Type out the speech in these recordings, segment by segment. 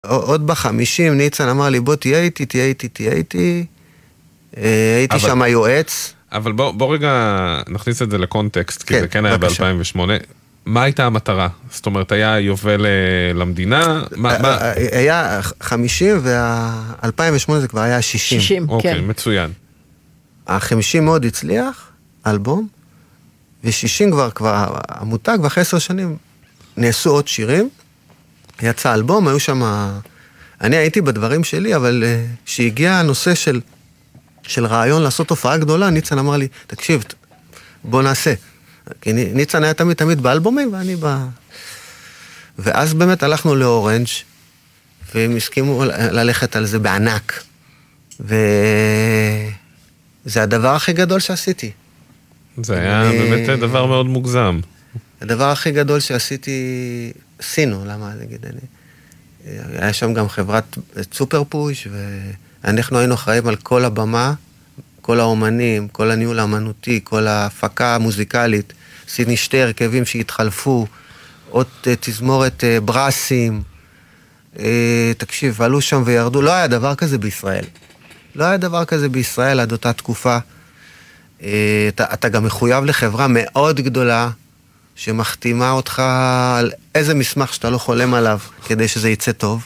עוד ב50, ניצן אמר לי, בוא תהיה איתי. הייתי שם היועץ. אבל בוא רגע נכניס את זה לקונטקסט, כי זה כן היה ב-2008. מה הייתה המטרה? זאת אומרת, היה יובל למדינה? היה 50, וה-2008 זה כבר היה 60. 60, כן. אוקיי, מצוין. ה-50 מאוד הצליח, אלבום, ו-60 כבר המותג, ואחרי 10 שנים נעשו עוד שירים, יצא אלבום, היו שם, אני הייתי בדברים שלי, אבל שהגיע הנושא של רעיון לעשות הופעה גדולה, ניצן אמר לי, תקשיב, בוא נעשה. כי ניצן היה תמיד באלבומים, ואני ואז באמת הלכנו לאורנג', והם הסכימו ללכת על זה בענק. וזה הדבר הכי גדול שעשיתי. זה היה באמת דבר מאוד מוגזם. הדבר הכי גדול שעשיתי, עשינו, למה נגיד, היה שם גם חברת סופר פוש, ואנחנו היינו אחראים על כל הבמה, כל האומנים, כל הניהול האמנותי, כל ההפקה המוזיקלית, עשיתי שתי הרכבים שהתחלפו, עוד תזמורת ברסים, תקשיב, עלו שם וירדו, לא היה דבר כזה בישראל. לא היה דבר כזה בישראל עד אותה תקופה. אתה גם מחויב לחברה מאוד גדולה, שמחתימה אותך על איזה מסמך שאתה לא חולם עליו, כדי שזה יצא טוב.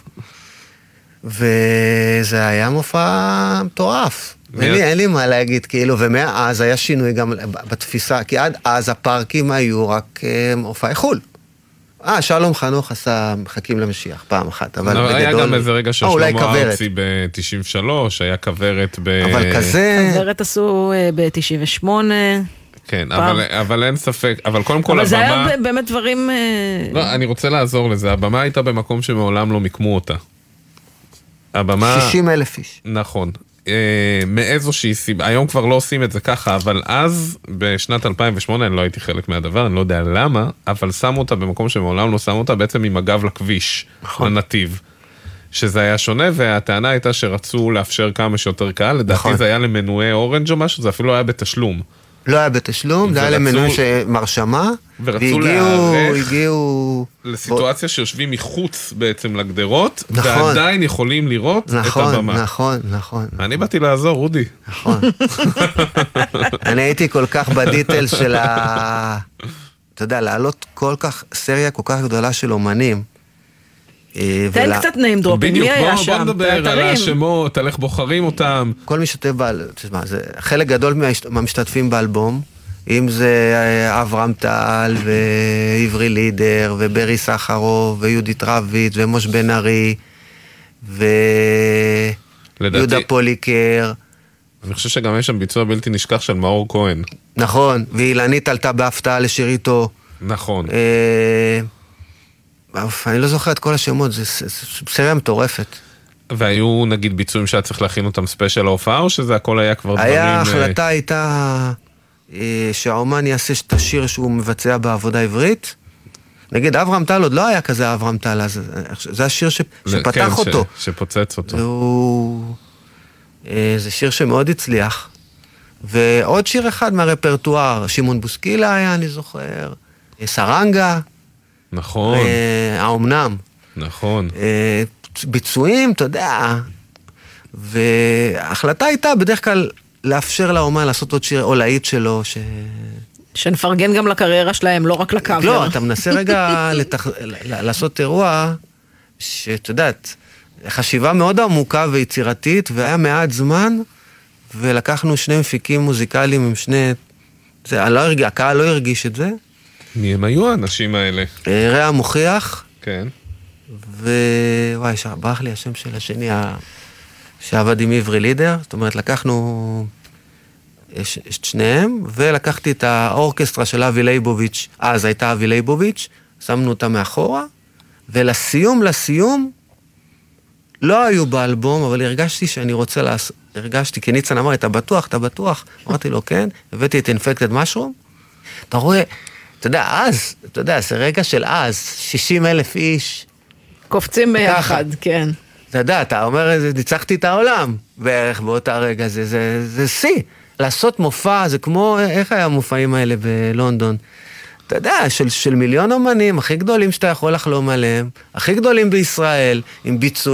וזה היה מופע מטורף. אין לי מה להגיד, כאילו, ומאז היה שינוי גם בתפיסה, כי עד אז הפארקים היו רק מופעי חול. שלום חנוך עשה מחכים למשיח פעם אחת, אבל בגדול... היה גם איזה רגע ששלמה ארצי ב-93, היה כברת ב... אבל כזה... כברת עשו ב-98... כן, אבל אין ספק, אבל קודם כל הבמה... אבל זה הבמה... היה באמת דברים... לא, אני רוצה לעזור לזה, הבמה הייתה במקום שמעולם לא מיקמו אותה. הבמה... 60,000 איש. נכון. מאיזושהי סיבה, היום כבר לא עושים את זה ככה, אבל אז, בשנת 2008, אני לא הייתי חלק מהדבר, אני לא יודע למה, אבל שמו אותה במקום שמעולם לא שמו אותה, בעצם עם הגב לכביש, לנתיב. שזה היה שונה, והטענה הייתה שרצו לאפשר כמה שיותר קהל, לדעתי זה היה למנועי אורנג' או משהו, זה אפילו היה בתשלום. לא היה בתשלום, זה היה למנועי מרשמה, והגיעו... לסיטואציה שיושבים מחוץ בעצם לגדרות, ועדיין יכולים לראות את הבמה. נכון. אני באתי לעזור, רודי. נכון. אני הייתי כל כך בדיטל של אתה יודע, לעלות כל כך, סריה כל כך גדולה של אומנים, תן קצת נעים דרופים, מי היה שם? בוא נדבר על השמות, על איך בוחרים אותם. כל משתתף, חלק גדול מהמשתתפים באלבום, אם זה אברהם טל, ועברי לידר, וברי סחרוב, ויהודית רביץ, ומוש בן ארי, ויהודה פוליקר. אני חושב שגם יש שם ביצוע בלתי נשכח של מאור כהן. נכון, ואילנית עלתה בהפתעה לשיריתו. נכון. אני לא זוכר את כל השמות, זה סריה מטורפת. והיו נגיד ביצועים שהיה צריך להכין אותם ספיישל ההופעה, או שזה הכל היה כבר דברים... ההחלטה הייתה שהאומן יעשה את השיר שהוא מבצע בעבודה עברית. נגיד, אברהם טל עוד לא היה כזה אברהם טל, זה השיר שפתח אותו. שפוצץ אותו. זה שיר שמאוד הצליח. ועוד שיר אחד מהרפרטואר, שמעון בוסקילה היה, אני זוכר, סרנגה. נכון. האומנם. נכון. ביצועים, אתה יודע. וההחלטה הייתה בדרך כלל לאפשר לאומן לעשות עוד שיר או להיט שלו, שנפרגן גם לקריירה שלהם, לא רק לקאבר. לא, אתה מנסה רגע לעשות אירוע, שאתה יודעת, חשיבה מאוד עמוקה ויצירתית, והיה מעט זמן, ולקחנו שני מפיקים מוזיקליים עם שני... הקהל לא הרגיש את זה. מי הם היו האנשים האלה? רע מוכיח. כן. וואי, ברח לי השם של השני, שעבד עם עברי לידר. זאת אומרת, לקחנו את שניהם, ולקחתי את האורקסטרה של אבי ליבוביץ', אז הייתה אבי ליבוביץ', שמנו אותה מאחורה, ולסיום, לא היו באלבום, אבל הרגשתי שאני רוצה הרגשתי, כי ניצן אמר, אתה בטוח? אמרתי לו, כן. הבאתי את Infected Mushroom. אתה רואה... אתה יודע, זה רגע של אז, 60,000 איש. קופצים ביחד, כן. אתה יודע, אתה אומר, ניצחתי את העולם, בערך באותה רגע, זה שיא. לעשות מופע, זה כמו, איך היה המופעים האלה בלונדון? אתה יודע, של מיליון אומנים, הכי גדולים שאתה יכול לחלום עליהם, הכי גדולים בישראל, עם ביצועים.